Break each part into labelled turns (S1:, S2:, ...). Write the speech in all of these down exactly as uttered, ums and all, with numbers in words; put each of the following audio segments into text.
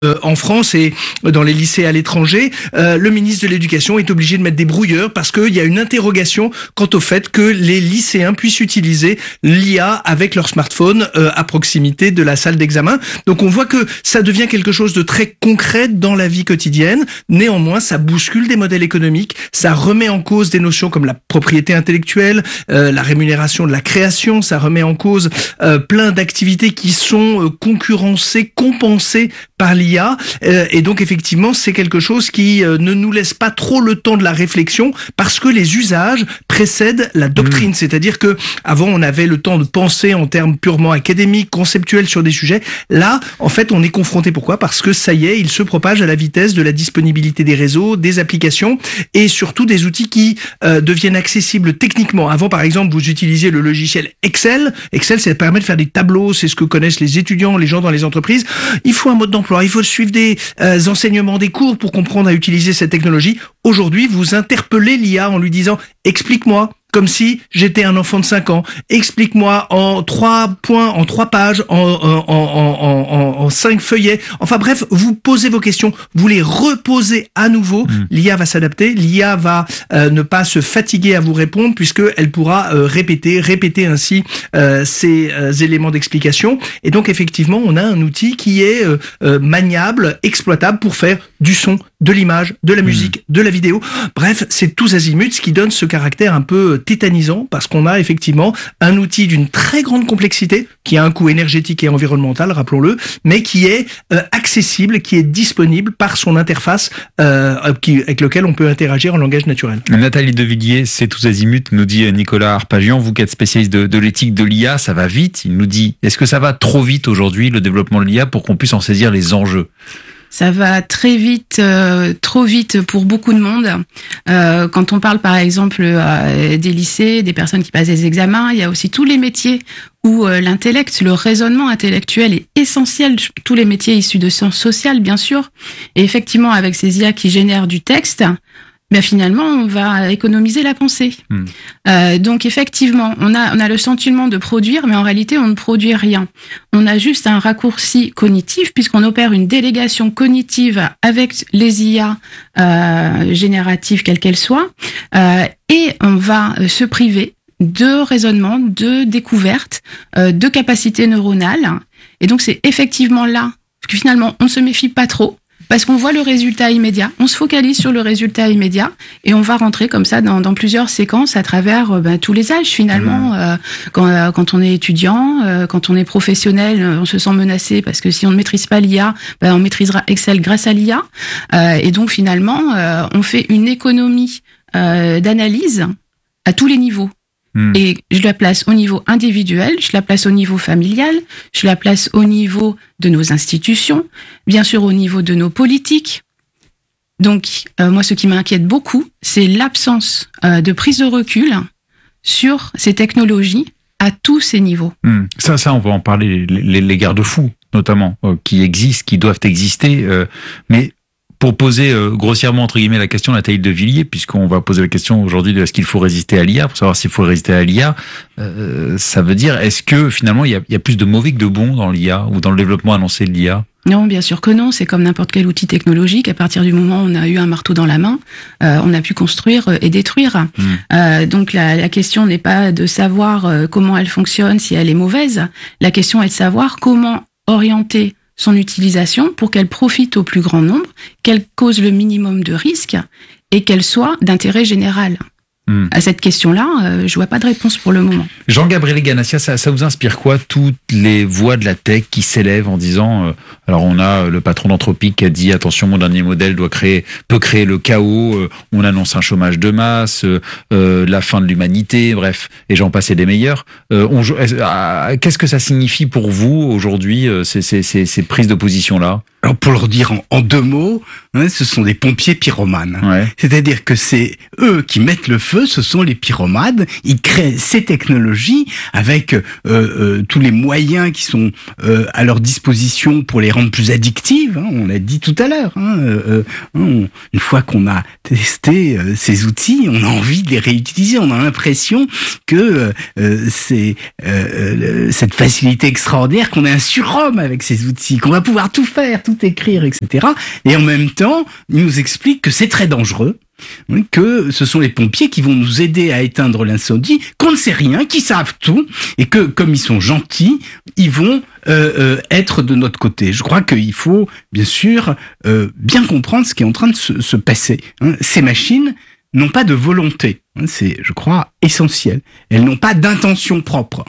S1: Euh, en France et dans les lycées à l'étranger, euh, le ministre de l'Éducation est obligé de mettre des brouilleurs parce qu'il y a une interrogation quant au fait que les lycéens puissent utiliser l'I A avec leur smartphone euh, à proximité de la salle d'examen. Donc on voit que ça devient quelque chose de très concret dans la vie quotidienne. Néanmoins, ça bouscule des modèles économiques, ça remet en cause des notions comme la propriété intellectuelle, euh, la rémunération de la création, ça remet en cause euh, plein d'activités qui sont euh, concurrencées, compensées par l'I A. Euh, et donc effectivement, c'est quelque chose qui euh, ne nous laisse pas trop le temps de la réflexion parce que les usages précèdent la doctrine. Mmh. C'est-à-dire que avant, on avait le temps de penser en termes purement académiques, conceptuels sur des sujets. Là, en fait, on est confronté. Pourquoi ? Parce que ça y est, il se propage à la vitesse de la disponibilité des réseaux, des applications et surtout des outils qui euh, deviennent accessibles techniquement. Avant, par exemple, vous utilisiez le logiciel Excel. Excel, ça permet de faire des tableaux. C'est ce que connaissent les étudiants, les gens dans les entreprises. Il faut un mode d'emploi. Il faut suivre des euh, enseignements, des cours pour comprendre à utiliser cette technologie. Aujourd'hui, vous interpellez l'I A en lui disant « Explique-moi ». Comme si j'étais un enfant de cinq ans. Explique-moi en trois points, en trois pages, en, en, en, en, en, en cinq feuillets. Enfin bref, vous posez vos questions, vous les reposez à nouveau. Mmh. L'I A va s'adapter, l'I A va euh, ne pas se fatiguer à vous répondre puisqu'elle pourra euh, répéter, répéter ainsi euh, ces euh, éléments d'explication. Et donc effectivement, on a un outil qui est euh, euh, maniable, exploitable pour faire du son, de l'image, de la musique, mmh. de la vidéo. Bref, c'est tous azimuts, ce qui donne ce caractère un peu tétanisant parce qu'on a effectivement un outil d'une très grande complexité qui a un coût énergétique et environnemental, rappelons-le, mais qui est euh, accessible, qui est disponible par son interface euh, qui, avec lequel on peut interagir en langage naturel.
S2: Nathalie Devilliers, c'est tous azimuts, nous dit Nicolas Arpagian. Vous qui êtes spécialiste de, de l'éthique de l'I A, ça va vite. Il nous dit, est-ce que ça va trop vite aujourd'hui, le développement de l'I A, pour qu'on puisse en saisir les enjeux ?
S3: Ça va très vite, euh, trop vite pour beaucoup de monde. Euh, quand on parle par exemple euh, des lycées, des personnes qui passent des examens, il y a aussi tous les métiers où euh, l'intellect, le raisonnement intellectuel est essentiel. Tous les métiers issus de sciences sociales, bien sûr. Et effectivement, avec ces I A qui génèrent du texte, ben finalement, on va économiser la pensée. Mmh. Euh, donc effectivement, on a on a le sentiment de produire, mais en réalité, on ne produit rien. On a juste un raccourci cognitif puisqu'on opère une délégation cognitive avec les I A euh, génératives, quelles qu'elles soient, euh, et on va se priver de raisonnement, de découverte, euh, de capacité neuronale. Et donc c'est effectivement là que finalement, on ne se méfie pas trop. Parce qu'on voit le résultat immédiat, on se focalise sur le résultat immédiat et on va rentrer comme ça dans, dans plusieurs séquences à travers euh, ben, tous les âges finalement. Mmh. Euh, quand, euh, quand on est étudiant, euh, quand on est professionnel, on se sent menacé parce que si on ne maîtrise pas l'I A, ben, on maîtrisera Excel grâce à l'I A. Euh, et donc finalement, euh, on fait une économie euh, d'analyse à tous les niveaux. Mmh. Et je la place au niveau individuel, je la place au niveau familial, je la place au niveau de nos institutions, bien sûr au niveau de nos politiques. Donc, euh, moi, ce qui m'inquiète beaucoup, c'est l'absence euh, de prise de recul sur ces technologies à tous ces niveaux.
S2: Mmh. Ça, ça, on va en parler, les, les, les garde-fous, notamment, euh, qui existent, qui doivent exister, euh, mais pour poser euh, grossièrement entre guillemets la question, Nathalie Devilliers, puisqu'on va poser la question aujourd'hui de est-ce qu'il faut résister à l'I A, pour savoir s'il faut résister à l'I A, euh, ça veut dire est-ce que finalement il y a, il y a plus de mauvais que de bons dans l'I A ou dans le développement annoncé de l'I A ?
S3: Non, bien sûr que non. C'est comme n'importe quel outil technologique. À partir du moment où on a eu un marteau dans la main, euh, on a pu construire et détruire. Mmh. Euh, donc la, la question n'est pas de savoir euh, comment elle fonctionne, si elle est mauvaise. La question est de savoir comment orienter son utilisation pour qu'elle profite au plus grand nombre, qu'elle cause le minimum de risques et qu'elle soit d'intérêt général. Mmh. À cette question-là, euh, je vois pas de réponse pour le moment.
S2: Jean-Gabriel Ganassia, ça, ça vous inspire quoi, toutes les voix de la tech qui s'élèvent en disant, euh, alors on a le patron d'Anthropic qui a dit attention, mon dernier modèle doit créer, peut créer le chaos, euh, on annonce un chômage de masse, euh, la fin de l'humanité, bref, et j'en passe et des meilleurs. Euh, on, euh, qu'est-ce que ça signifie pour vous aujourd'hui, euh, ces, ces, ces, ces prises de position-là ?
S4: Alors pour le dire en, en deux mots, hein, ce sont des pompiers pyromanes.
S2: Ouais.
S4: C'est-à-dire que c'est eux qui mettent le feu, ce sont les pyromanes. Ils créent ces technologies avec euh, euh, tous les moyens qui sont euh, à leur disposition pour les rendre plus addictives. Hein, on l'a dit tout à l'heure. Hein, euh, on, une fois qu'on a testé euh, ces outils, on a envie de les réutiliser. On a l'impression que euh, c'est euh, cette facilité extraordinaire, qu'on est un surhomme avec ces outils, qu'on va pouvoir tout faire, tout tout écrire, et cetera. Et en même temps, ils nous expliquent que c'est très dangereux, que ce sont les pompiers qui vont nous aider à éteindre l'incendie, qu'on ne sait rien, qu'ils savent tout, et que comme ils sont gentils, ils vont euh, euh, être de notre côté. Je crois qu'il faut bien sûr euh, bien comprendre ce qui est en train de se, se passer. Hein. Ces machines n'ont pas de volonté, hein. C'est, je crois, essentiel. Elles n'ont pas d'intention propre.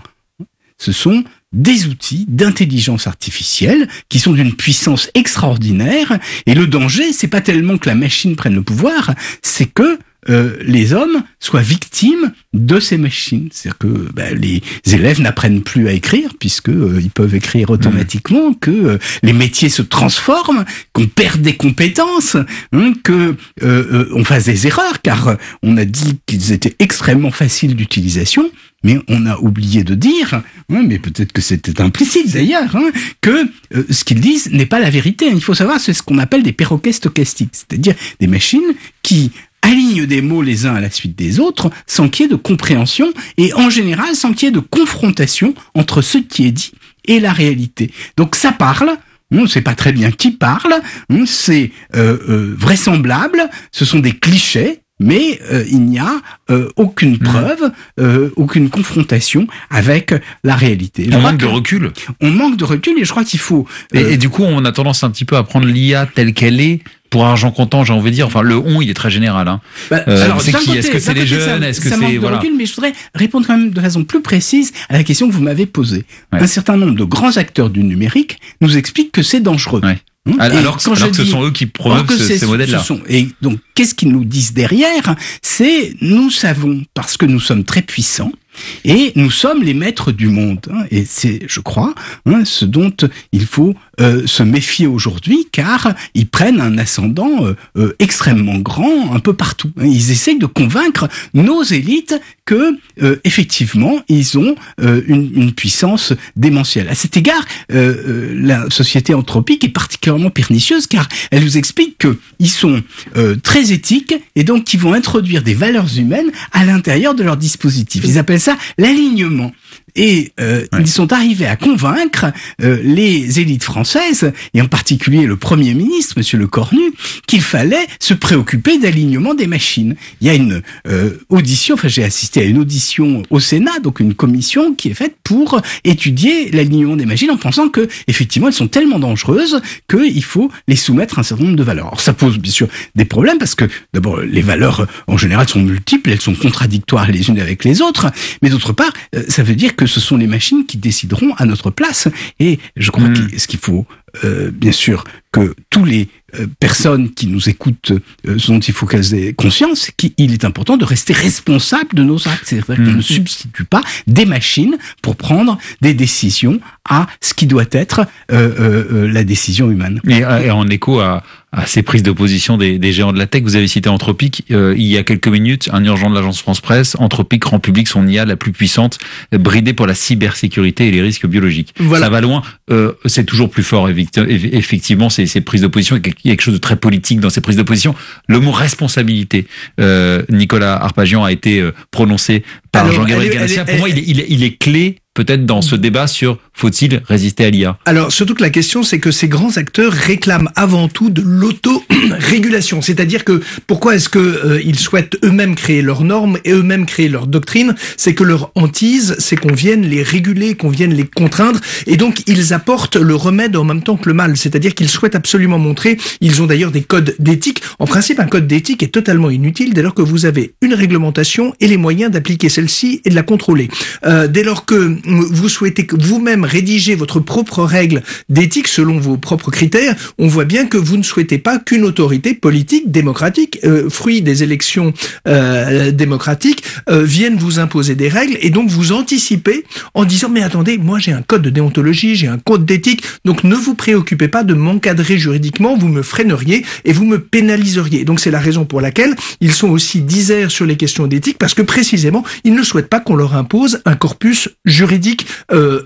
S4: Ce sont des outils d'intelligence artificielle qui sont d'une puissance extraordinaire, et le danger, c'est pas tellement que la machine prenne le pouvoir, c'est que euh, les hommes soient victimes de ces machines. C'est-à-dire que bah, les élèves n'apprennent plus à écrire puisque euh, ils peuvent écrire automatiquement, mmh. que euh, les métiers se transforment, qu'on perde des compétences, hein, que euh, euh, on fasse des erreurs, car on a dit qu'ils étaient extrêmement faciles d'utilisation. Mais on a oublié de dire, hein, mais peut-être que c'était implicite d'ailleurs, hein, que euh, ce qu'ils disent n'est pas la vérité. Il faut savoir, c'est ce qu'on appelle des perroquets stochastiques, c'est-à-dire des machines qui alignent des mots les uns à la suite des autres sans qu'il y ait de compréhension et en général sans qu'il y ait de confrontation entre ce qui est dit et la réalité. Donc ça parle. On ne sait pas très bien qui parle, c'est euh, euh, vraisemblable, ce sont des clichés, mais euh, il n'y a euh, aucune preuve, euh, aucune confrontation avec la réalité.
S2: On manque de recul.
S4: On manque de recul et je crois qu'il faut...
S2: Euh... Et, et du coup, on a tendance un petit peu à prendre l'I A telle qu'elle est pour argent comptant, j'ai envie de dire. Enfin, le on, il est très général. Hein. Bah, euh, alors, c'est qui côté, Est-ce que c'est les côté, jeunes ça, Est-ce que
S4: ça
S2: c'est...
S4: manque de
S2: voilà.
S4: recul, mais je voudrais répondre quand même de façon plus précise à la question que vous m'avez posée. Ouais. Un certain nombre de grands acteurs du numérique nous expliquent que c'est dangereux. Ouais.
S2: Hum, alors, quand alors que ce sont eux qui promeuvent ce, ces modèles-là.
S4: Ce sont, et donc, qu'est-ce qu'ils nous disent derrière? C'est, nous savons, parce que nous sommes très puissants, et nous sommes les maîtres du monde. Hein, et c'est, je crois, hein, ce dont il faut euh, se méfier aujourd'hui, car ils prennent un ascendant euh, euh, extrêmement grand un peu partout. Ils essayent de convaincre nos élites que, euh, effectivement, ils ont euh, une, une puissance démentielle. À cet égard, euh, euh, la société anthropique est particulièrement pernicieuse, car elle nous explique qu'ils sont euh, très éthiques et donc ils vont introduire des valeurs humaines à l'intérieur de leur dispositif. Ils appellent ça l'alignement. Et euh, ouais. ils sont arrivés à convaincre euh, les élites françaises, et en particulier le Premier ministre, Monsieur Le Cornu, qu'il fallait se préoccuper d'alignement des machines. Il y a une euh, audition, enfin j'ai assisté à une audition au Sénat, donc une commission qui est faite pour étudier l'alignement des machines, en pensant que effectivement elles sont tellement dangereuses qu'il faut les soumettre à un certain nombre de valeurs. Alors ça pose bien sûr des problèmes, parce que d'abord les valeurs en général sont multiples, elles sont contradictoires les unes avec les autres, mais d'autre part, euh, ça veut dire que ce sont les machines qui décideront à notre place. Et je crois mmh. que ce qu'il faut, euh, bien sûr, que tous les euh, personnes qui nous écoutent, euh, dont il faut qu'elles aient conscience, c'est qu'il est important de rester responsable de nos actes. C'est-à-dire mmh. qu'on ne substitue pas des machines pour prendre des décisions à ce qui doit être euh, euh, la décision humaine.
S2: Et, et en écho à, à ces prises d'opposition des, des géants de la tech, vous avez cité Anthropic, euh, il y a quelques minutes, un urgent de l'agence France-Presse, Anthropic rend public son I A la plus puissante, bridée pour la cybersécurité et les risques biologiques. Voilà. Ça va loin, euh, c'est toujours plus fort, effectivement, ces, ces prises d'opposition, il y a quelque chose de très politique dans ces prises d'opposition. Le mot responsabilité, euh, Nicolas Arpagian, a été euh, prononcé par Jean-Gabriel Ganassia. Pour moi, il est, il est, il est clé peut-être dans ce débat sur faut-il résister à l'I A.
S1: Alors, surtout que la question, c'est que ces grands acteurs réclament avant tout de l'auto-régulation. C'est-à-dire que pourquoi est-ce que euh, ils souhaitent eux-mêmes créer leurs normes et eux-mêmes créer leurs doctrines? C'est que leur hantise, c'est qu'on vienne les réguler, qu'on vienne les contraindre. Et donc, ils apportent le remède en même temps que le mal. C'est-à-dire qu'ils souhaitent absolument montrer, ils ont d'ailleurs des codes d'éthique. En principe, un code d'éthique est totalement inutile dès lors que vous avez une réglementation et les moyens d'appliquer celle-ci et de la contrôler. Euh, dès lors que vous souhaitez que vous-même rédiger votre propre règle d'éthique selon vos propres critères, on voit bien que vous ne souhaitez pas qu'une autorité politique, démocratique, euh, fruit des élections euh, démocratiques, euh, vienne vous imposer des règles, et donc vous anticipez en disant mais attendez, moi j'ai un code de déontologie, j'ai un code d'éthique, donc ne vous préoccupez pas de m'encadrer juridiquement, vous me freineriez et vous me pénaliseriez. Donc c'est la raison pour laquelle ils sont aussi diserts sur les questions d'éthique, parce que précisément ils ne souhaitent pas qu'on leur impose un corpus juridique euh, émanant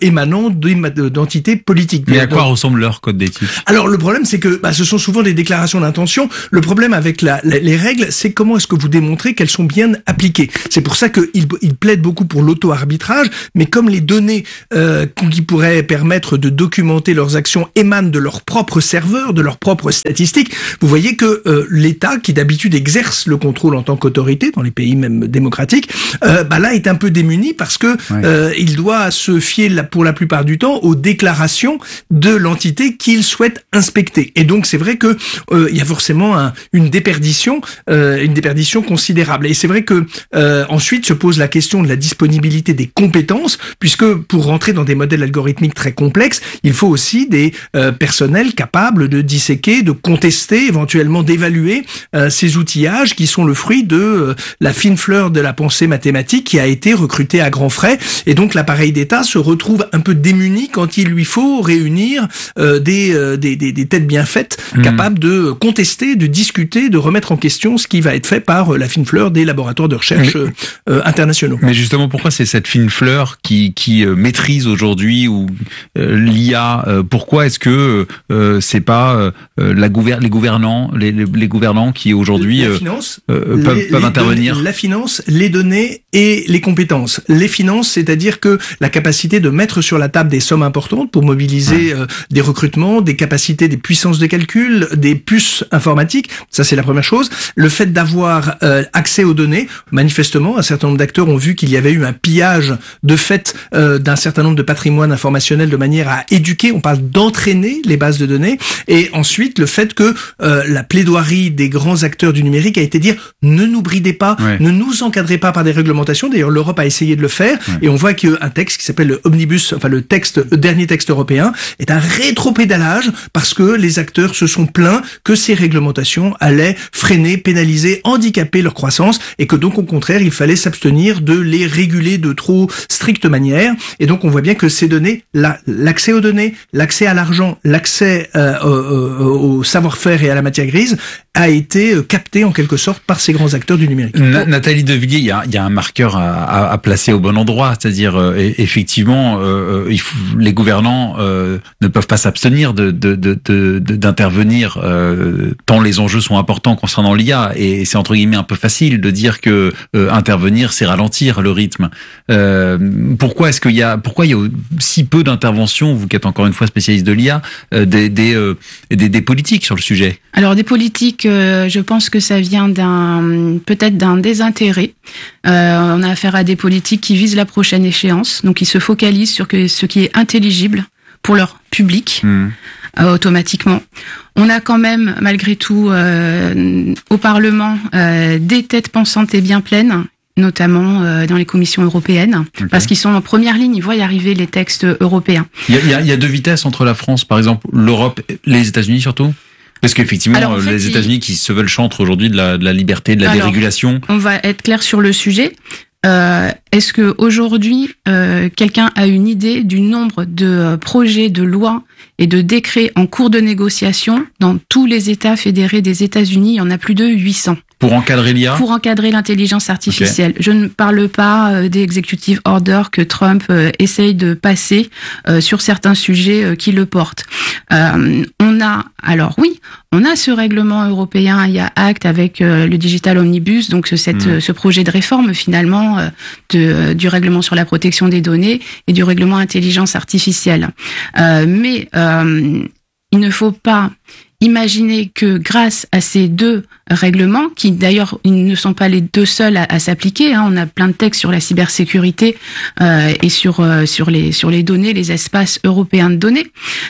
S1: émanant d'entités politiques.
S2: Mais à quoi ressemble leur code d'éthique?
S1: Alors le problème, c'est que bah, ce sont souvent des déclarations d'intention. Le problème avec la, la, les règles, c'est comment est-ce que vous démontrez qu'elles sont bien appliquées. C'est pour ça qu'ils ils plaident beaucoup pour l'auto-arbitrage, mais comme les données euh, qui pourraient permettre de documenter leurs actions émanent de leurs propres serveurs, de leurs propres statistiques, vous voyez que euh, l'État, qui d'habitude exerce le contrôle en tant qu'autorité, dans les pays même démocratiques, euh, bah là est un peu démuni parce que
S2: ouais.
S1: euh, il doit se fier la, pour la plupart du temps aux déclarations de l'entité qu'il souhaite inspecter. Et donc c'est vrai que euh, il y a forcément un, une déperdition, euh, une déperdition considérable. Et c'est vrai que euh, ensuite se pose la question de la disponibilité des compétences, puisque pour rentrer dans des modèles algorithmiques très complexes, il faut aussi des euh, personnels capables de disséquer, de contester, éventuellement d'évaluer euh, ces outillages qui sont le fruit de euh, la fine fleur de la pensée mathématique qui a été recrutée à grands frais. Et donc l'appareil d'État se retrouve un peu démuni quand il lui faut réunir euh, des, euh, des, des, des têtes bien faites, mmh. capables de contester, de discuter, de remettre en question ce qui va être fait par euh, la fine fleur des laboratoires de recherche euh, euh, internationaux.
S2: Mais justement, pourquoi c'est cette fine fleur qui, qui euh, maîtrise aujourd'hui ou euh, l'I A euh, Pourquoi est-ce que euh, c'est pas euh, la gouver- les gouvernants, les, les, les gouvernants qui aujourd'hui
S1: la
S2: euh,
S1: finance,
S2: euh, peuvent,
S1: les,
S2: peuvent
S1: les
S2: intervenir
S1: données, La finance, les données et les compétences. Les finances, c'est-à-dire que la capacité de mettre sur la table des sommes importantes pour mobiliser ouais. euh, des recrutements, des capacités, des puissances de calcul, des puces informatiques, ça c'est la première chose. Le fait d'avoir euh, accès aux données, manifestement, un certain nombre d'acteurs ont vu qu'il y avait eu un pillage de fait euh, d'un certain nombre de patrimoines informationnels de manière à éduquer, on parle d'entraîner les bases de données, et ensuite le fait que euh, la plaidoirie des grands acteurs du numérique a été de dire ne nous bridez pas, ouais. ne nous encadrez pas par des réglementations. D'ailleurs, l'Europe a essayé de le faire, ouais. et on voit qu'un texte qui s'appelle le Omnibus, enfin le texte, le dernier texte européen, est un rétropédalage parce que les acteurs se sont plaints que ces réglementations allaient freiner, pénaliser, handicaper leur croissance, et que donc au contraire, il fallait s'abstenir de les réguler de trop stricte manière. Et donc on voit bien que ces données, la, l'accès aux données, l'accès à l'argent, l'accès euh, au, au savoir-faire et à la matière grise a été capté en quelque sorte par ces grands acteurs du numérique.
S2: Na- Nathalie Devilliers, il y a, il y a un marqueur à, à, à placer au bon endroit, c'est-à-dire euh, effectivement, euh, il faut, les gouvernants euh, ne peuvent pas s'abstenir de, de, de, de, de d'intervenir euh, tant les enjeux sont importants concernant l'I A, et c'est entre guillemets un peu facile de dire que euh, intervenir, c'est ralentir le rythme. Euh, pourquoi est-ce qu'il y a, pourquoi il y a si peu d'interventions, vous qui êtes encore une fois spécialiste de l'I A, euh, des, des, euh, des, des politiques sur le sujet?
S3: Alors des politiques, euh, je pense que ça vient d'un peut-être d'un désintérêt. Euh, on a affaire à des politiques qui visent la prochaine échéance, donc ils se focalisent sur que, ce qui est intelligible pour leur public, mmh. euh, automatiquement. On a quand même, malgré tout, euh, au Parlement, euh, des têtes pensantes et bien pleines, notamment euh, dans les commissions européennes, okay. parce qu'ils sont en première ligne, ils voient y arriver les textes européens.
S2: Il y a, il y a, il y a deux vitesses entre la France, par exemple, l'Europe, les États-Unis surtout? Parce qu'effectivement, alors, en fait, les États-Unis il... qui se veulent chantres aujourd'hui de la, de la liberté, de la alors, dérégulation.
S3: On va être clair sur le sujet. Euh, est-ce que aujourd'hui, euh, quelqu'un a une idée du nombre de euh, projets de lois et de décrets en cours de négociation dans tous les États fédérés des États-Unis? Il y en a plus de huit cents.
S2: Pour encadrer l'I A?
S3: Pour encadrer l'intelligence artificielle. Okay. Je ne parle pas euh, des executive orders que Trump euh, essaye de passer euh, sur certains sujets euh, qui le portent. Euh, on a, alors oui, on a ce règlement européen, il y a Act avec euh, le Digital Omnibus, donc cette, mmh. ce projet de réforme finalement euh, de, du règlement sur la protection des données et du règlement intelligence artificielle. Euh, mais euh, il ne faut pas imaginez que grâce à ces deux règlements, qui d'ailleurs ils ne sont pas les deux seuls à, à s'appliquer, hein, on a plein de textes sur la cybersécurité euh, et sur euh, sur les sur les données, les espaces européens de données.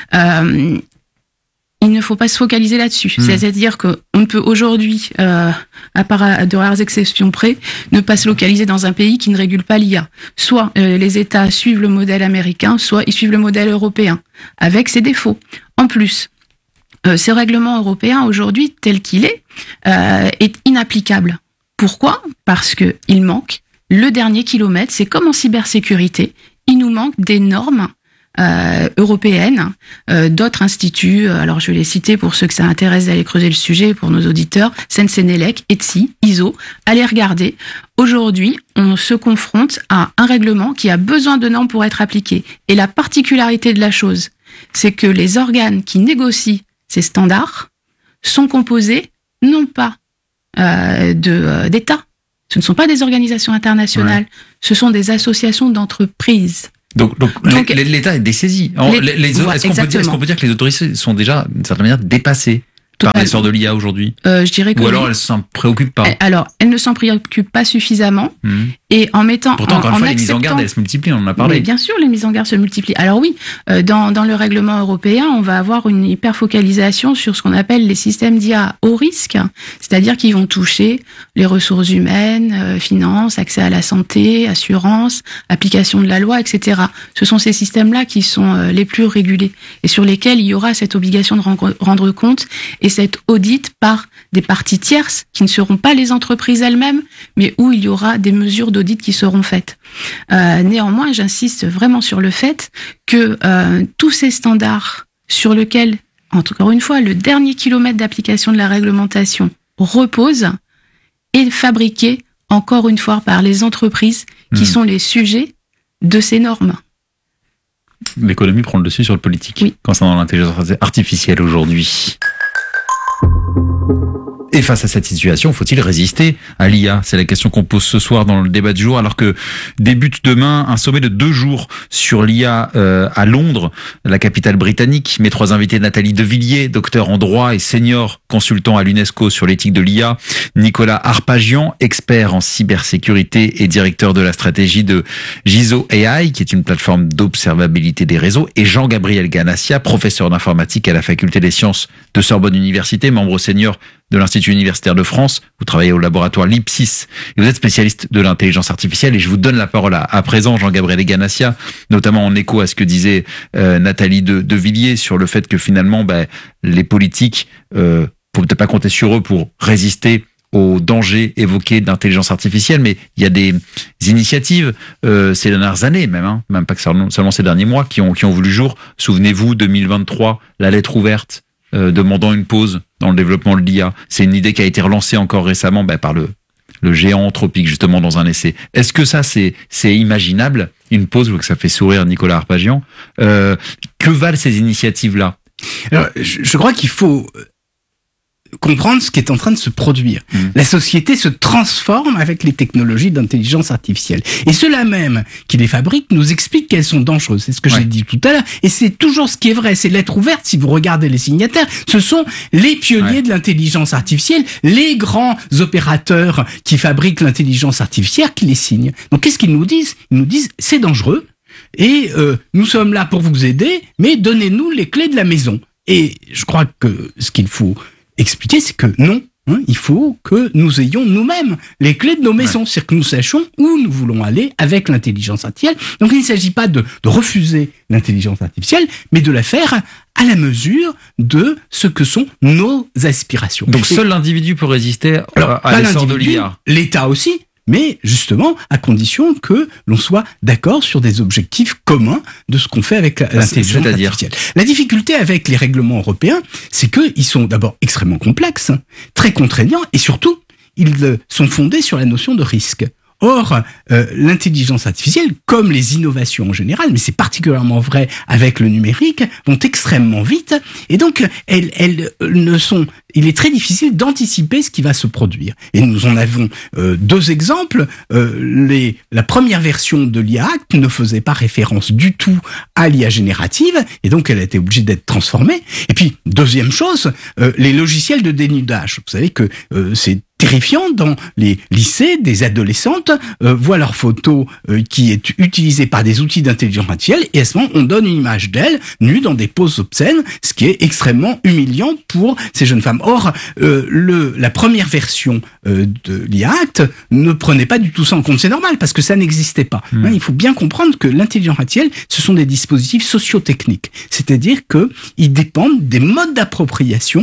S3: Euh, il ne faut pas se focaliser là-dessus. Mmh. C'est-à-dire que on ne peut aujourd'hui, euh, à part à de rares exceptions près, ne pas se localiser dans un pays qui ne régule pas l'I A. Soit euh, les États suivent le modèle américain, soit ils suivent le modèle européen, avec ses défauts. En plus, Euh, ce règlement européen aujourd'hui tel qu'il est euh, est inapplicable. Pourquoi ? Parce que il manque le dernier kilomètre. C'est comme en cybersécurité, il nous manque des normes euh, européennes, euh, d'autres instituts, alors je vais les citer pour ceux que ça intéresse d'aller creuser le sujet, pour nos auditeurs, Sensenelec, E T S I, I S O, allez regarder. Aujourd'hui, on se confronte à un règlement qui a besoin de normes pour être appliqué. Et la particularité de la chose, c'est que les organes qui négocient ces standards sont composés non pas euh, de euh, d'États, ce ne sont pas des organisations internationales, ouais. Ce sont des associations d'entreprises.
S2: Donc, donc, donc l'État est dessaisi. Les, les, les,
S3: ouais,
S2: est-ce, qu'on peut dire, est-ce qu'on peut dire que les autorités sont déjà, d'une certaine manière, dépassées
S3: Totalement.
S2: Par l'essor de l'I A aujourd'hui?
S3: euh, Je dirais que
S2: Ou alors
S3: oui.
S2: elles s'en préoccupent pas?
S3: Alors, elles ne s'en préoccupent pas suffisamment. Mmh. Et en mettant...
S2: Pourtant, encore
S3: en,
S2: une fois,
S3: en
S2: les mises en garde, elles se multiplient, on en a parlé.
S3: Mais bien sûr, les mises en garde se multiplient. Alors oui, euh, dans, dans le règlement européen, on va avoir une hyper-focalisation sur ce qu'on appelle les systèmes d'I A haut risque, c'est-à-dire qu'ils vont toucher les ressources humaines, euh, finances, accès à la santé, assurance, application de la loi, et cetera. Ce sont ces systèmes-là qui sont euh, les plus régulés et sur lesquels il y aura cette obligation de rendre compte et cet audit par des parties tierces qui ne seront pas les entreprises elles-mêmes, mais où il y aura des mesures d'audit qui seront faites. Euh, néanmoins, j'insiste vraiment sur le fait que euh, tous ces standards sur lesquels, encore une fois, le dernier kilomètre d'application de la réglementation repose est fabriqué, encore une fois, par les entreprises qui mmh. sont les sujets de ces normes.
S2: L'économie prend le dessus sur le politique,
S3: oui.
S2: concernant l'intelligence artificielle aujourd'hui. Et face à cette situation, faut-il résister à l'I A? C'est la question qu'on pose ce soir dans le débat du jour, alors que débute demain un sommet de deux jours sur l'I A euh, à Londres, la capitale britannique. Mes trois invités, Nathalie Devilliers, docteur en droit et senior consultant à l'UNESCO sur l'éthique de l'I A, Nicolas Arpagian, expert en cybersécurité et directeur de la stratégie de Gizo A I, qui est une plateforme d'observabilité des réseaux, et Jean-Gabriel Ganassia, professeur d'informatique à la faculté des sciences de Sorbonne Université, membre senior de l'Institut universitaire de France. Vous travaillez au laboratoire Lipsys et vous êtes spécialiste de l'intelligence artificielle. Et je vous donne la parole à, à présent, Jean-Gabriel Ganassia, notamment en écho à ce que disait euh, Nathalie de, de Villiers sur le fait que finalement, bah, les politiques, euh, faut peut-être pas compter sur eux pour résister aux dangers évoqués de l'intelligence artificielle, mais il y a des initiatives euh, ces dernières années, même, hein, même pas que seulement ces derniers mois, qui ont qui ont vu le jour. Souvenez-vous, deux mille vingt-trois, la lettre ouverte euh, demandant une pause dans le développement de l'I A. C'est une idée qui a été relancée encore récemment bah, par le, le géant Anthropic, justement, dans un essai. Est-ce que ça, c'est, c'est imaginable? Une pause, je vois que ça fait sourire Nicolas Arpagian. Euh, que valent ces initiatives-là?
S4: Alors, je, je crois qu'il faut comprendre ce qui est en train de se produire. Mmh. La société se transforme avec les technologies d'intelligence artificielle. Et ceux-là même qui les fabriquent nous expliquent qu'elles sont dangereuses. C'est ce que ouais. j'ai dit tout à l'heure. Et c'est toujours ce qui est vrai. C'est lettre ouverte. Si vous regardez les signataires, ce sont les pionniers ouais. de l'intelligence artificielle, les grands opérateurs qui fabriquent l'intelligence artificielle qui les signent. Donc qu'est-ce qu'ils nous disent? Ils nous disent c'est dangereux et euh, nous sommes là pour vous aider, mais donnez-nous les clés de la maison. Et je crois que ce qu'il faut expliquer, c'est que non, hein, il faut que nous ayons nous-mêmes les clés de nos maisons, ouais. c'est-à-dire que nous sachions où nous voulons aller avec l'intelligence artificielle. Donc il ne s'agit pas de, de refuser l'intelligence artificielle, mais de la faire à la mesure de ce que sont nos aspirations.
S2: Donc seul l'individu peut résister alors, à l'essor de l'I A.
S4: L'État aussi. Mais justement, à condition que l'on soit d'accord sur des objectifs communs de ce qu'on fait avec l'intelligence artificielle. La difficulté avec les règlements européens, c'est qu'ils sont d'abord extrêmement complexes, très contraignants, et surtout, ils sont fondés sur la notion de risque. Or, euh, l'intelligence artificielle, comme les innovations en général, mais c'est particulièrement vrai avec le numérique, vont extrêmement vite, et donc elles, elles ne sont. Il est très difficile d'anticiper ce qui va se produire. Et nous en avons euh, deux exemples. Euh, les, la première version de l'I A Act ne faisait pas référence du tout à l'I A générative, et donc elle a été obligée d'être transformée. Et puis, deuxième chose, euh, les logiciels de dénudage. Vous savez que euh, c'est terrifiant dans les lycées, des adolescentes euh, voient leur photo euh, qui est utilisée par des outils d'intelligence artificielle et à ce moment on donne une image d'elle nue dans des poses obscènes, ce qui est extrêmement humiliant pour ces jeunes femmes. Or, euh, le, la première version euh, de l'I A Act ne prenait pas du tout ça en compte. C'est normal parce que ça n'existait pas. Mmh. Hein, il faut bien comprendre que l'intelligence artificielle, ce sont des dispositifs socio-techniques, c'est-à-dire que ils dépendent des modes d'appropriation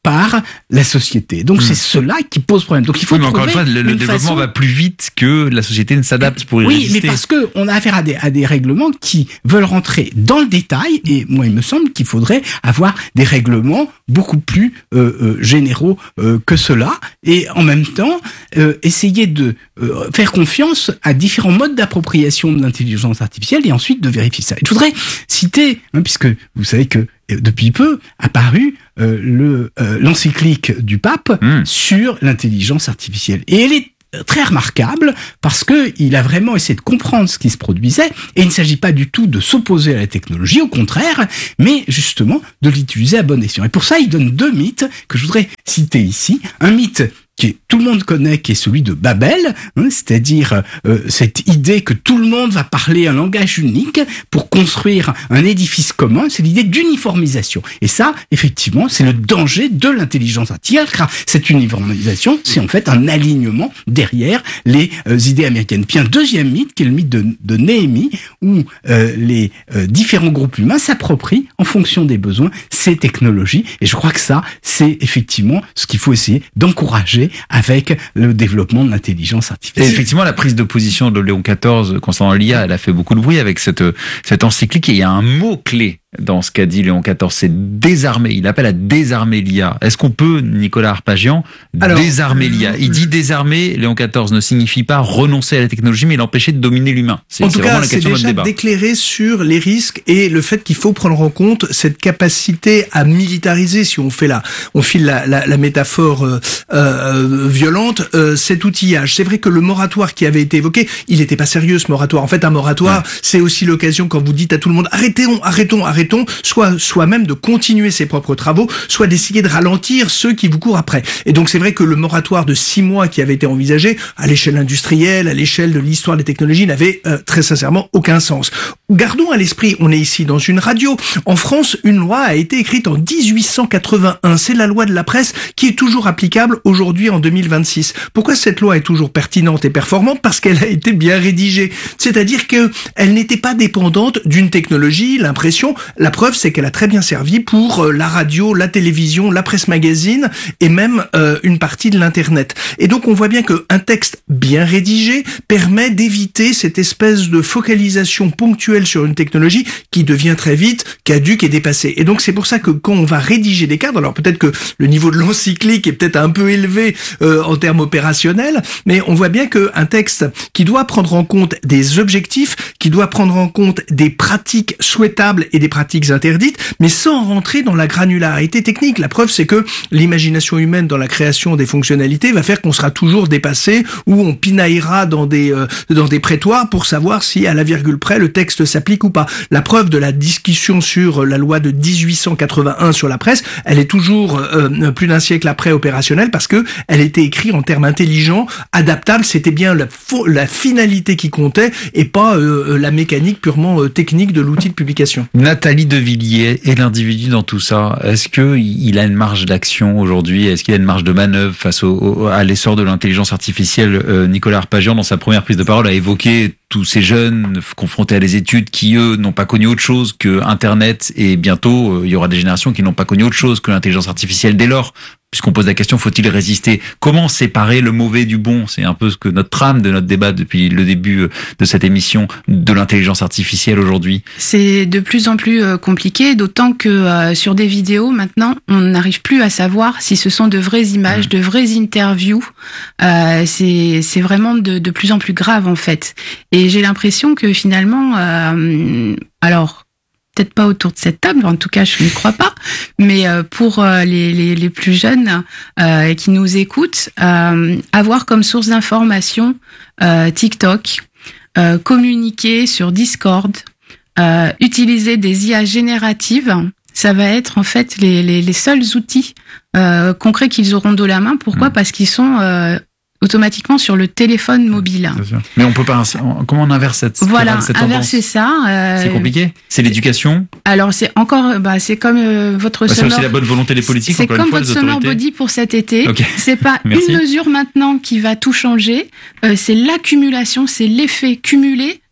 S4: par la société. Donc,
S2: Mmh.
S4: c'est cela qui pose problème. Donc, il faut
S2: Oui, mais encore une
S4: trouver
S2: fois, le, le
S4: une
S2: développement
S4: façon...
S2: va plus vite que la société ne s'adapte pour y
S4: Oui,
S2: résister.
S4: mais parce que on a affaire à des, à des règlements qui veulent rentrer dans le détail, et moi, il me semble qu'il faudrait avoir des règlements beaucoup plus euh, euh, généraux euh, que cela, et en même temps, euh, essayer de euh, faire confiance à différents modes d'appropriation de l'intelligence artificielle, et ensuite de vérifier ça. Et je voudrais citer, hein, puisque vous savez que euh, depuis peu apparu euh, le euh, l'encyclique du pape
S2: Mmh.
S4: sur l'intelligence artificielle, et elle est très remarquable parce que il a vraiment essayé de comprendre ce qui se produisait, et il ne s'agit pas du tout de s'opposer à la technologie, au contraire, mais justement de l'utiliser à bon escient. Et pour ça, il donne deux mythes que je voudrais citer ici. Un mythe qui est, tout le monde connaît, qui est celui de Babel, hein, c'est-à-dire euh, cette idée que tout le monde va parler un langage unique pour construire un édifice commun, c'est l'idée d'uniformisation. Et ça, effectivement, c'est le danger de l'intelligence artificielle, car cette uniformisation, c'est en fait un alignement derrière les euh, idées américaines. Puis un deuxième mythe, qui est le mythe de, de Néhémie, où euh, les euh, différents groupes humains s'approprient, en fonction des besoins, ces technologies. Et je crois que ça, c'est effectivement ce qu'il faut essayer d'encourager avec le développement de l'intelligence
S2: Et
S4: artificielle.
S2: effectivement, la prise de position de Léon quatorze concernant l'I A, elle a fait beaucoup de bruit avec cette, cette encyclique. Et il y a un mot-clé dans ce qu'a dit Léon quatorze, c'est désarmer. Il appelle à désarmer l'I A. Est-ce qu'on peut, Nicolas Arpagian,
S1: Alors,
S2: désarmer l'I A? Il dit désarmer, Léon quatorze ne signifie pas renoncer à la technologie, mais l'empêcher de dominer l'humain. C'est
S1: En
S2: c'est
S1: tout
S2: vraiment
S1: cas,
S2: la
S1: c'est
S2: question de notre
S1: déjà
S2: débat.
S1: d'éclairer sur les risques et le fait qu'il faut prendre en compte cette capacité à militariser, si on fait la, on file la, la, la métaphore euh, euh, violente, euh, cet outillage. C'est vrai que le moratoire qui avait été évoqué, il n'était pas sérieux ce moratoire. En fait, un moratoire, ouais. c'est aussi l'occasion quand vous dites à tout le monde arrêtons, arrêtons, arrêtons, soit soit même de continuer ses propres travaux, soit d'essayer de ralentir ceux qui vous courent après. Et donc c'est vrai que le moratoire de six mois qui avait été envisagé à l'échelle industrielle, à l'échelle de l'histoire des technologies, n'avait euh, très sincèrement aucun sens. Gardons à l'esprit, on est ici dans une radio. En France, une loi a été écrite en dix-huit cent quatre-vingt-un. C'est la loi de la presse qui est toujours applicable aujourd'hui en deux mille vingt-six. Pourquoi cette loi est toujours pertinente et performante? Parce qu'elle a été bien rédigée. C'est-à-dire que elle n'était pas dépendante d'une technologie, l'impression. La preuve, c'est qu'elle a très bien servi pour la radio, la télévision, la presse magazine et même euh, une partie de l'internet. Et donc on voit bien qu'un texte bien rédigé permet d'éviter cette espèce de focalisation ponctuelle sur une technologie qui devient très vite caduque et dépassée. Et donc c'est pour ça que quand on va rédiger des cadres, alors peut-être que le niveau de l'encyclique est peut-être un peu élevé euh, en termes opérationnels, mais on voit bien qu'un texte qui doit prendre en compte des objectifs, qui doit prendre en compte des pratiques souhaitables et des pratiques interdites, mais sans rentrer dans la granularité technique. La preuve, c'est que l'imagination humaine dans la création des fonctionnalités va faire qu'on sera toujours dépassé ou on pinaillera dans des euh, dans des prétoires pour savoir si à la virgule près le texte s'applique ou pas. La preuve de la discussion sur la loi de dix-huit cent quatre-vingt-un sur la presse, elle est toujours euh, plus d'un siècle après opérationnelle parce que elle était écrite en termes intelligents, adaptables. C'était bien la, la finalité qui comptait et pas euh, la mécanique purement euh, technique de l'outil de publication.
S2: Nathalie Devilliers est l'individu dans tout ça. Est-ce que il a une marge d'action aujourd'hui? Est-ce qu'il a une marge de manœuvre face au, au, à l'essor de l'intelligence artificielle? euh, Nicolas Arpagian, dans sa première prise de parole, a évoqué tous ces jeunes confrontés à des études qui, eux, n'ont pas connu autre chose que Internet, et bientôt, euh, il y aura des générations qui n'ont pas connu autre chose que l'intelligence artificielle. Dès lors, puisqu'on pose la question, faut-il résister? Comment séparer le mauvais du bon? C'est un peu ce que notre trame de notre débat depuis le début de cette émission de l'intelligence artificielle aujourd'hui.
S3: C'est de plus en plus compliqué, d'autant que euh, sur des vidéos, maintenant, on n'arrive plus à savoir si ce sont de vraies images, mmh. de vraies interviews. Euh, c'est, c'est vraiment de, de plus en plus grave, en fait. Et j'ai l'impression que finalement, euh, alors... peut-être pas autour de cette table, en tout cas je ne crois pas, mais pour les, les, les plus jeunes euh, qui nous écoutent, euh, avoir comme source d'information euh, TikTok, euh, communiquer sur Discord, euh, utiliser des I A génératives, ça va être en fait les, les, les seuls outils euh, concrets qu'ils auront de la main. Pourquoi ? Mmh. Parce qu'ils sont... Euh, automatiquement sur le téléphone mobile.
S2: Mais on peut pas, comment on inverse cette
S3: Voilà,
S2: cette
S3: inverser ça. Euh,
S2: c'est compliqué. C'est l'éducation.
S3: Alors c'est encore, bah c'est comme euh, votre
S2: bah,
S3: sonore.
S2: C'est aussi la bonne volonté des politiques.
S3: C'est comme
S2: fois,
S3: votre sonore body pour cet été.
S2: Okay.
S3: C'est pas une mesure maintenant qui va tout changer. Euh, c'est l'accumulation, c'est l'effet cumulé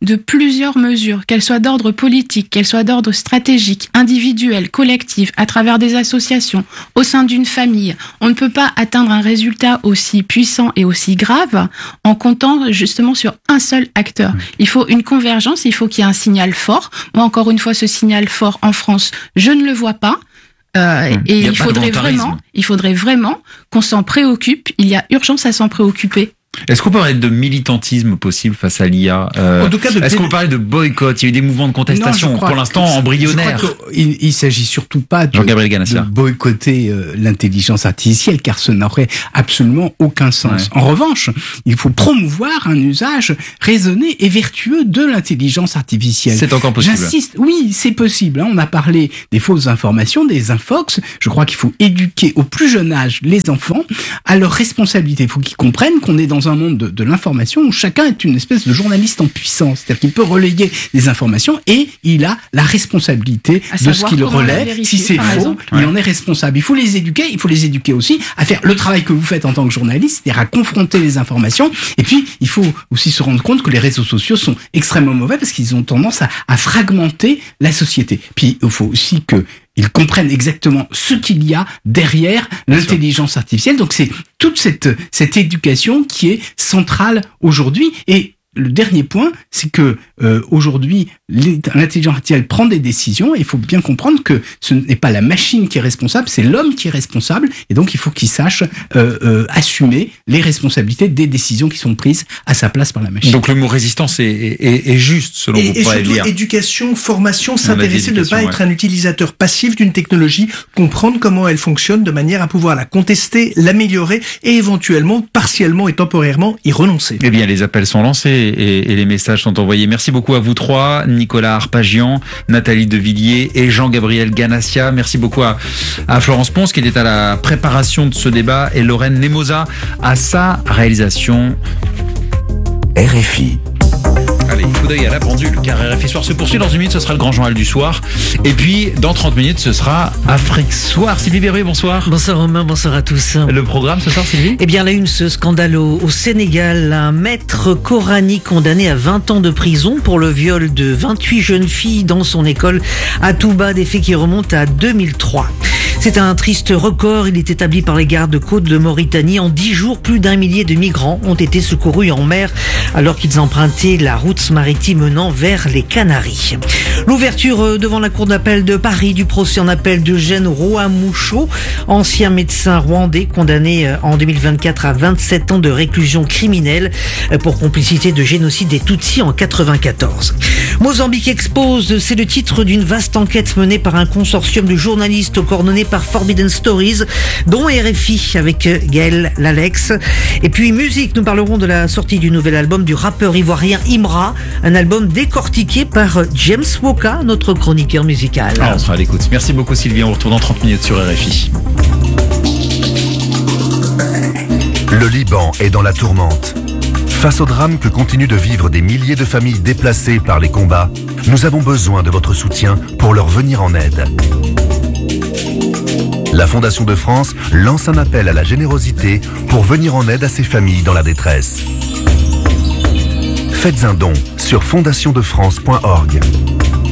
S3: de plusieurs mesures, qu'elles soient d'ordre politique, qu'elles soient d'ordre stratégique, individuel, collectif, à travers des associations, au sein d'une famille. On ne peut pas atteindre un résultat aussi puissant et aussi grave en comptant justement sur un seul acteur. Il faut une convergence, il faut qu'il y ait un signal fort. Moi, encore une fois, ce signal fort en France, je ne le vois pas. Euh,
S2: Mmh.
S3: et
S2: Il y a
S3: il
S2: pas de
S3: faudrait
S2: volontarisme.
S3: vraiment, il faudrait vraiment qu'on s'en préoccupe. Il y a urgence à s'en préoccuper.
S2: Est-ce qu'on peut parler de militantisme possible face à l'I A euh,
S1: En tout cas, de
S2: Est-ce qu'on peut parler de boycott? Il y a eu des mouvements de contestation,
S4: Non, je crois
S2: pour l'instant
S4: que-
S2: embryonnaires.
S4: Je crois qu'il il s'agit surtout pas de,
S2: Jean-Gabriel
S4: de
S2: Ganassia.
S4: boycotter euh, l'intelligence artificielle, car ce n'aurait absolument aucun sens.
S2: Ouais.
S4: En revanche, il faut promouvoir un usage raisonné et vertueux de l'intelligence artificielle.
S2: C'est encore possible.
S4: J'insiste, oui, c'est possible. Hein. On a parlé des fausses informations, des infox. Je crois qu'il faut éduquer au plus jeune âge les enfants à leurs responsabilités. Il faut qu'ils comprennent qu'on est dans un monde de, de l'information où chacun est une espèce de journaliste en puissance. C'est-à-dire qu'il peut relayer des informations et il a la responsabilité
S3: À
S4: de ce
S3: savoir
S4: qu'il
S3: comment la
S4: relaie.
S3: vérifier,
S4: Si c'est
S3: par
S4: faux,
S3: exemple.
S4: il
S2: Ouais.
S4: en est responsable. Il faut les éduquer. Il faut les éduquer aussi à faire le travail que vous faites en tant que journaliste, c'est-à-dire à confronter les informations. Et puis, il faut aussi se rendre compte que les réseaux sociaux sont extrêmement mauvais parce qu'ils ont tendance à, à fragmenter la société. Puis, il faut aussi que ils comprennent exactement ce qu'il y a derrière l'intelligence artificielle. Donc c'est toute cette, cette éducation qui est centrale aujourd'hui. Et le dernier point, c'est que euh, aujourd'hui, les- l'intelligence artificielle prend des décisions et il faut bien comprendre que ce n'est pas la machine qui est responsable, c'est l'homme qui est responsable. Et donc il faut qu'il sache euh, euh, assumer les responsabilités des décisions qui sont prises à sa place par la machine.
S2: Donc le mot résistance est, est, est juste selon
S1: Et,
S2: vous,
S1: et
S2: pour
S1: surtout,
S2: lire.
S1: éducation, formation,
S2: On a dit
S1: s'intéresser, ne
S2: éducation,
S1: pas
S2: ouais.
S1: être un utilisateur passif d'une technologie, comprendre comment elle fonctionne de manière à pouvoir la contester, l'améliorer et éventuellement, partiellement et temporairement, y renoncer.
S2: Eh bien, les appels sont lancés et, et les messages sont envoyés. Merci beaucoup à vous trois, Nicolas Arpagian, Nathalie Devilliers et Jean-Gabriel Ganassia. Merci beaucoup à, à Florence Ponce qui était à la préparation de ce débat et Lorraine Nemosa à sa réalisation.
S5: R F I.
S2: Allez, coup d'œil à la pendule, car R F I Soir se poursuit. Dans une minute, ce sera le grand journal du soir. Et puis, dans trente minutes, ce sera Afrique Soir. Sylvie Berruet, bonsoir.
S6: Bonsoir Romain, bonsoir à tous.
S2: Le programme ce soir, Sylvie?
S6: Eh bien, la une, ce scandale au, au Sénégal. Un maître coranique condamné à vingt ans de prison pour le viol de vingt-huit jeunes filles dans son école à Touba, des faits qui remontent à deux mille trois. C'est un triste record. Il est établi par les gardes-côtes de Mauritanie. En dix jours, plus d'un millier de migrants ont été secourus en mer alors qu'ils empruntaient la route maritime menant vers les Canaries. L'ouverture devant la cour d'appel de Paris du procès en appel d'Eugène Rwamoucho, ancien médecin rwandais condamné en deux mille vingt-quatre à vingt-sept ans de réclusion criminelle pour complicité de génocide des Tutsis en quatre-vingt-quatorze. Mozambique expose, c'est le titre d'une vaste enquête menée par un consortium de journalistes coordonné par Forbidden Stories, dont R F I avec Gaël Lalex. Et puis musique, nous parlerons de la sortie du nouvel album du rappeur ivoirien Imra, un album décortiqué par James Woka, notre chroniqueur musical.
S2: Ah, on sera à l'écoute. Merci beaucoup, Sylvie. On retrouve dans trente minutes sur R F I.
S5: Le Liban est dans la tourmente. Face au drame que continuent de vivre des milliers de familles déplacées par les combats, nous avons besoin de votre soutien pour leur venir en aide. La Fondation de France lance un appel à la générosité pour venir en aide à ces familles dans la détresse. Faites un don sur fondation de france point org.